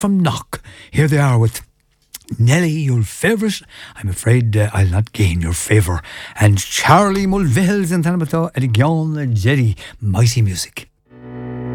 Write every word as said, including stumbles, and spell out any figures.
from Knock. Here they are with Nelly, your favourite. I'm afraid uh, I'll not gain your favour. And Charlie Mulvihil's in Tanamato, Edigion Jerry, mighty music.